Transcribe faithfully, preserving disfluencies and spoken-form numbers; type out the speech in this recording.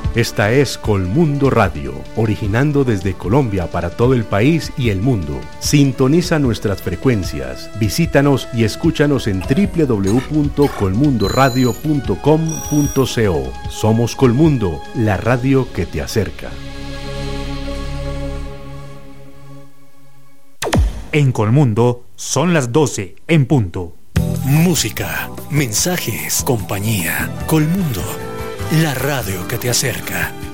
Esta es Colmundo Radio, originando desde Colombia para todo el país y el mundo. Sintoniza nuestras frecuencias, visítanos y escúchanos en doble u doble u doble u punto colmundo radio punto com punto co. Somos Colmundo, la radio que te acerca. En Colmundo son las doce en punto. Música, mensajes, compañía. Colmundo, la radio que te acerca.